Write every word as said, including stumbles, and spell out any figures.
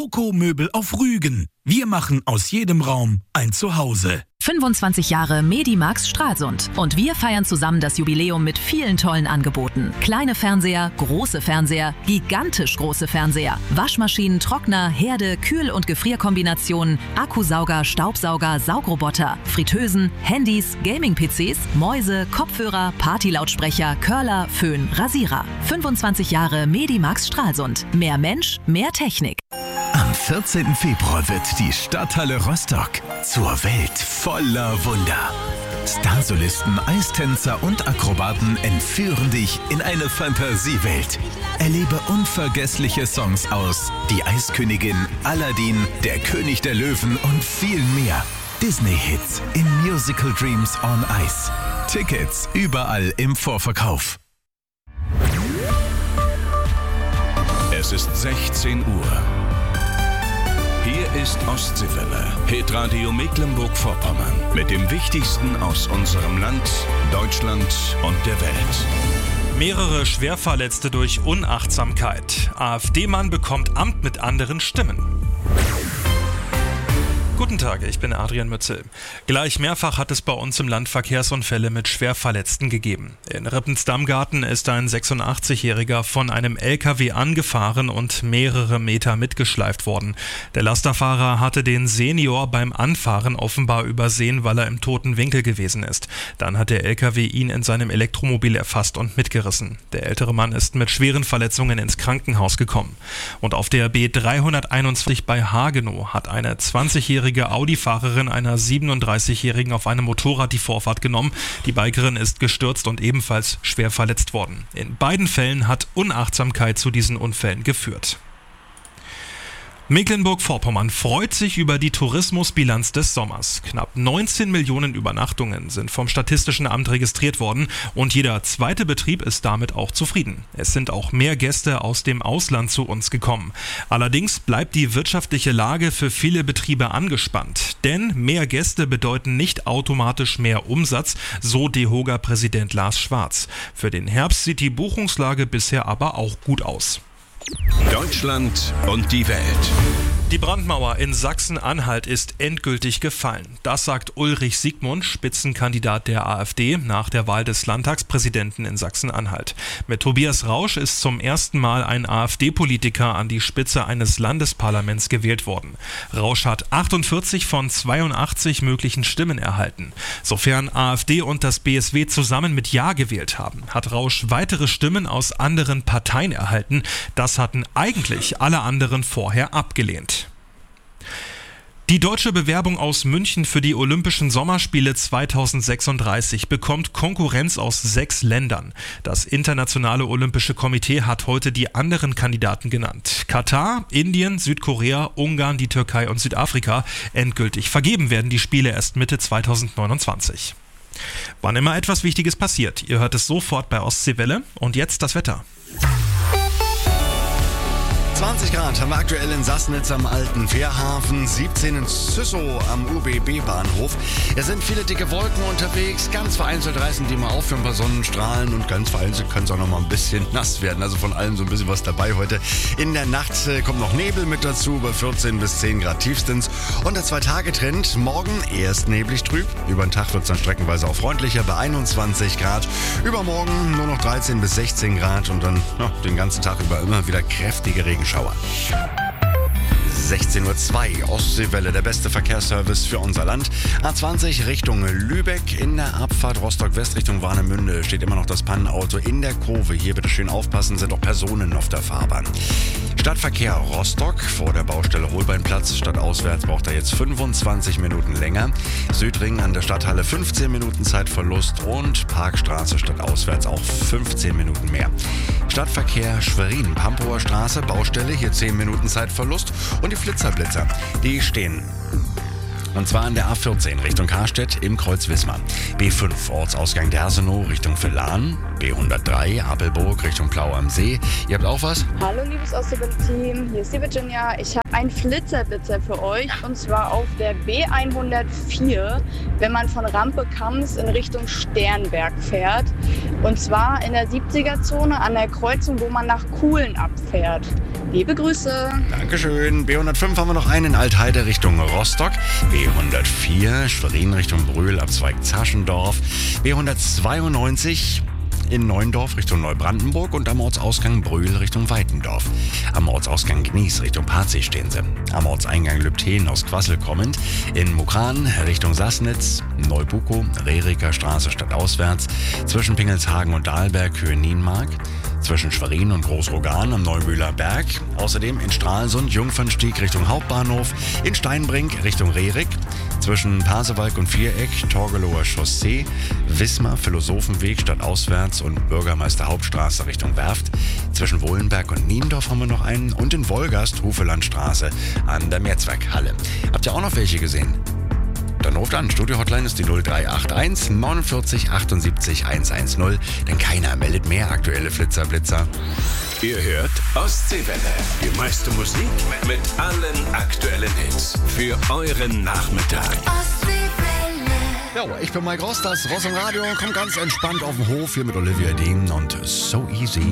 Coco Möbel auf Rügen. Wir machen aus jedem Raum ein Zuhause. fünfundzwanzig Jahre Medimax Stralsund. Und wir feiern zusammen das Jubiläum mit vielen tollen Angeboten. Kleine Fernseher, große Fernseher, gigantisch große Fernseher, Waschmaschinen, Trockner, Herde, Kühl- und Gefrierkombinationen, Akkusauger, Staubsauger, Saugroboter, Fritteusen, Handys, Gaming-P Cs, Mäuse, Kopfhörer, Partylautsprecher, Curler, Föhn, Rasierer. fünfundzwanzig Jahre Medimax Stralsund. Mehr Mensch, mehr Technik. Am vierzehnten Februar wird die Stadthalle Rostock zur Welt voller Wunder. Starsolisten, Eistänzer und Akrobaten entführen dich in eine Fantasiewelt. Erlebe unvergessliche Songs aus Die Eiskönigin, Aladdin, Der König der Löwen und viel mehr. Disney-Hits in Musical Dreams on Ice. Tickets überall im Vorverkauf. Es ist sechzehn Uhr. Hier ist Ostseewelle, Hitradio Mecklenburg-Vorpommern. Mit dem Wichtigsten aus unserem Land, Deutschland und der Welt. Mehrere Schwerverletzte durch Unachtsamkeit. AfD-Mann bekommt Amt mit anderen Stimmen. Guten Tag, ich bin Adrian Mützel. Gleich mehrfach hat es bei uns im Land Verkehrsunfälle mit Schwerverletzten gegeben. In Rippens-Dammgarten ist ein sechsundachtzigjähriger von einem L K W angefahren und mehrere Meter mitgeschleift worden. Der Lasterfahrer hatte den Senior beim Anfahren offenbar übersehen, weil er im toten Winkel gewesen ist. Dann hat der L K W ihn in seinem Elektromobil erfasst und mitgerissen. Der ältere Mann ist mit schweren Verletzungen ins Krankenhaus gekommen. Und auf der B dreihunderteinundzwanzig bei Hagenow hat eine zwanzigjährige Audi-Fahrerin einer siebenunddreißigjährigen auf einem Motorrad die Vorfahrt genommen. Die Bikerin ist gestürzt und ebenfalls schwer verletzt worden. In beiden Fällen hat Unachtsamkeit zu diesen Unfällen geführt. Mecklenburg-Vorpommern freut sich über die Tourismusbilanz des Sommers. Knapp neunzehn Millionen Übernachtungen sind vom Statistischen Amt registriert worden und jeder zweite Betrieb ist damit auch zufrieden. Es sind auch mehr Gäste aus dem Ausland zu uns gekommen. Allerdings bleibt die wirtschaftliche Lage für viele Betriebe angespannt. Denn mehr Gäste bedeuten nicht automatisch mehr Umsatz, so DEHOGA-Präsident Lars Schwarz. Für den Herbst sieht die Buchungslage bisher aber auch gut aus. Deutschland und die Welt. Die Brandmauer in Sachsen-Anhalt ist endgültig gefallen. Das sagt Ulrich Siegmund, Spitzenkandidat der AfD, nach der Wahl des Landtagspräsidenten in Sachsen-Anhalt. Mit Tobias Rausch ist zum ersten Mal ein AfD-Politiker an die Spitze eines Landesparlaments gewählt worden. Rausch hat achtundvierzig von zweiundachtzig möglichen Stimmen erhalten. Sofern AfD und das B S W zusammen mit Ja gewählt haben, hat Rausch weitere Stimmen aus anderen Parteien erhalten. Das hatten eigentlich alle anderen vorher abgelehnt. Die deutsche Bewerbung aus München für die Olympischen Sommerspiele zweitausendsechsunddreißig bekommt Konkurrenz aus sechs Ländern. Das Internationale Olympische Komitee hat heute die anderen Kandidaten genannt. Katar, Indien, Südkorea, Ungarn, die Türkei und Südafrika. Endgültig vergeben werden die Spiele erst Mitte zweitausendneunundzwanzig. Wann immer etwas Wichtiges passiert, ihr hört es sofort bei Ostseewelle. Und jetzt das Wetter. zwanzig Grad haben wir aktuell in Sassnitz am Alten Fährhafen, siebzehn in Züssow am U B B-Bahnhof. Es sind viele dicke Wolken unterwegs, ganz vereinzelt reißen die mal auf für ein paar Sonnenstrahlen und ganz vereinzelt kann es auch noch mal ein bisschen nass werden. Also von allem so ein bisschen was dabei heute. In der Nacht äh, kommt noch Nebel mit dazu, bei vierzehn bis zehn Grad tiefstens. Und der Zwei-Tage-Trend, morgen erst neblig trüb, über den Tag wird es dann streckenweise auch freundlicher bei einundzwanzig Grad. Übermorgen nur noch dreizehn bis sechzehn Grad und dann ja, den ganzen Tag über immer wieder kräftige Regenschauer. sechzehn Uhr zwei, Ostseewelle, der beste Verkehrsservice für unser Land. A zwanzig Richtung Lübeck, in der Abfahrt Rostock-West Richtung Warnemünde steht immer noch das Pannenauto in der Kurve. Hier bitte schön aufpassen, sind auch Personen auf der Fahrbahn. Stadtverkehr Rostock vor der Baustelle Holbeinplatz. Stadtauswärts braucht er jetzt fünfundzwanzig Minuten länger. Südring an der Stadthalle fünfzehn Minuten Zeitverlust und Parkstraße stadtauswärts auch fünfzehn Minuten mehr. Stadtverkehr Schwerin, Pampower Straße, Baustelle, hier zehn Minuten Zeitverlust und die Flitzerblitzer, die stehen. Und zwar an der A vierzehn Richtung Karstedt im Kreuz Wismar. B fünf Ortsausgang Dersenow Richtung Villahn. B hundertdrei Apelburg Richtung Plau am See. Ihr habt auch was? Hallo liebes Ostseewelle-Team, hier ist die Virginia. Ich habe einen Flitzerblitzer für euch und zwar auf der B hundertvier, wenn man von Rampe Kams in Richtung Sternberg fährt. Und zwar in der siebziger Zone an der Kreuzung, wo man nach Kuhlen abfährt. Liebe Grüße. Dankeschön. B hundertfünf haben wir noch einen in Altheide Richtung Rostock. B hundertvier Schwerin Richtung Brühl, Abzweig Zaschendorf. B hundertzweiundneunzig in Neuendorf Richtung Neubrandenburg und am Ortsausgang Brühl Richtung Weitendorf. Am Ortsausgang Gnies Richtung Parzig stehen sie. Am Ortseingang Lübten aus Quassel kommend. In Mukran Richtung Sassnitz, Neubukow, Rehriker Straße stadtauswärts. Zwischen Pingelshagen und Dahlberg Höhe Nienmark. Zwischen Schwerin und Großrogan am Neumühler Berg. Außerdem in Stralsund Jungfernstieg Richtung Hauptbahnhof. In Steinbrink Richtung Rehrig. Zwischen Pasewalk und Viereck Torgelower Chaussee. Wismar Philosophenweg stadtauswärts und Bürgermeister Hauptstraße Richtung Werft. Zwischen Wohlenberg und Niendorf haben wir noch einen. Und in Wolgast Hufelandstraße an der Mehrzweckhalle. Habt ihr auch noch welche gesehen? Dann ruft an. Studio-Hotline ist die null drei acht eins neunundvierzig achtundsiebzig hundertzehn. Denn keiner meldet mehr aktuelle Flitzer-Blitzer. Ihr hört Ostseewelle. Die meiste Musik mit allen aktuellen Hits. Für euren Nachmittag. Ja, ich bin Mike Ross, das Ross im Radio. Komm ganz entspannt auf den Hof hier mit Olivia Dean und So Easy.